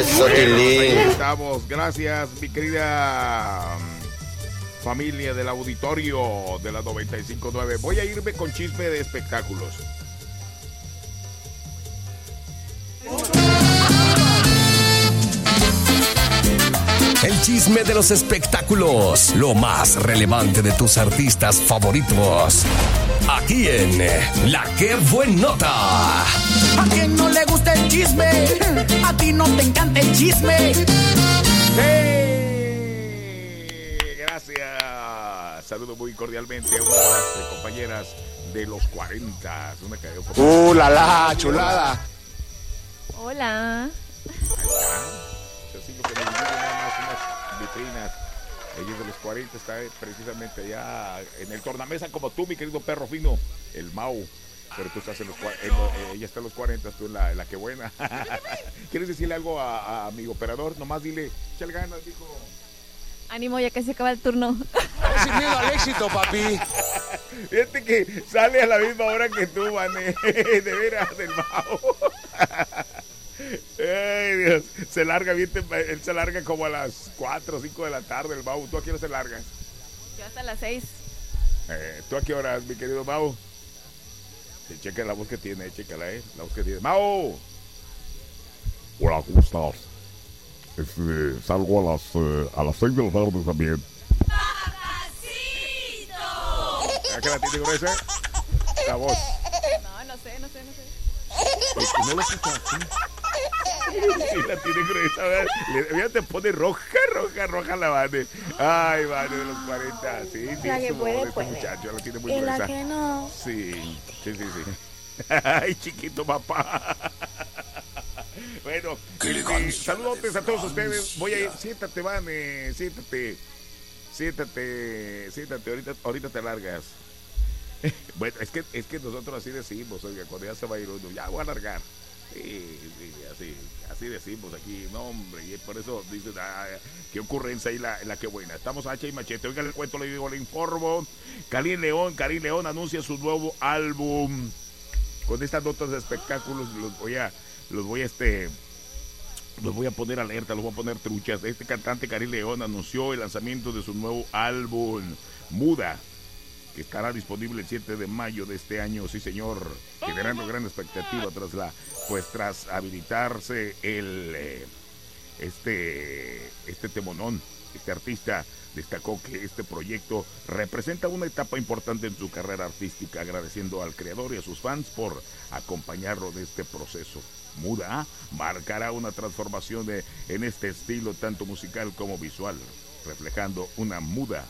Eso, Tilín. Ahí estamos. Gracias, mi querida familia del auditorio de la 95.9. Voy a irme con chisme de espectáculos. El chisme de los espectáculos, lo más relevante de tus artistas favoritos. Aquí en La Qué Buen Nota. A quien no le gusta el chisme, a ti no te encanta el chisme. Gracias. Saludo muy cordialmente a una de las compañeras de los 40. Una que La chulada. Hola. Ahí está. Así lo que me vinieron nada más unas vitrinas. Ella de los 40 está precisamente allá en el tornamesa como tú, mi querido perro fino, el Mau. Pero tú estás en los 40, ella está en los 40, tú en la que buena. ¿Quieres decirle algo a mi operador? Nomás dile, échale ganas, dijo. Ánimo, ya que se acaba el turno. Sin miedo al éxito, papi. Fíjate que sale a la misma hora que tú, Vane. De veras, del Mau. Ay, Dios. Se larga bien, él se larga como a las 4 o 5 de la tarde, el Mau. ¿Tú a qué hora se largas? Yo hasta las 6. ¿Tú a qué horas, mi querido Mau? Sí, checa la voz que tiene, chécala, la voz que tiene. ¡Mau! Hola, ¿cómo estás? Salgo a las 6 de la tarde también. ¿A qué la tiene gruesa? La voz. No sé. ¿No lo escuchaste? Sí, la tiene gruesa, ¿verdad? Mira, te pone roja la Vane. Ay, Vane de los 40. Sí, La que su puede, voz, este puede. muchacho la tiene muy Y gruesa. la que no. Sí. Ay, chiquito papá. Bueno, saludos a todos ustedes. Voy a ir, siéntate, Vane, siéntate, ahorita te largas. Bueno, es que nosotros así decimos, oiga, cuando ya se va a ir uno, ya voy a largar. Sí, así decimos aquí, no hombre, y por eso dicen, qué ocurrencia ahí la que buena. Estamos a hacha y machete, oiga, le cuento, le digo, le informo. Karim León anuncia su nuevo álbum. Con estas notas de espectáculos los voy a poner alerta, los voy a poner truchas. Este cantante Karim León anunció el lanzamiento de su nuevo álbum, Muda, que estará disponible el 7 de mayo de este año, sí señor, generando gran expectativa tras habilitarse este temonón. Este artista destacó que este proyecto representa una etapa importante en su carrera artística, agradeciendo al creador y a sus fans por acompañarlo de este proceso. Muda marcará una transformación en este estilo tanto musical como visual, reflejando una muda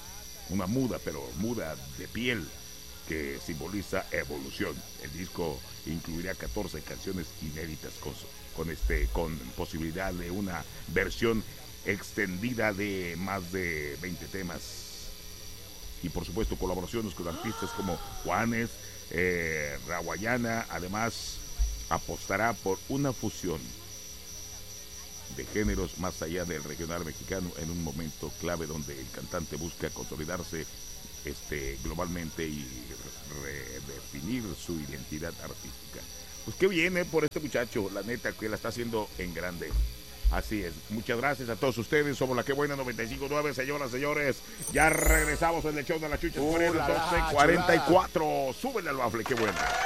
de piel que simboliza evolución. El disco incluirá 14 canciones inéditas con posibilidad de una versión extendida de más de 20 temas. Y por supuesto colaboraciones con artistas como Juanes, Rawayana. Además apostará por una fusión de géneros más allá del regional mexicano en un momento clave donde el cantante busca consolidarse globalmente y redefinir su identidad artística. Pues qué viene por este muchacho, la neta que la está haciendo en grande. Así es, muchas gracias a todos ustedes. Somos la que buena 95.9, señoras, señores. Ya regresamos en el show de la Chucha. 12:44. Súbele al bafle, qué buena.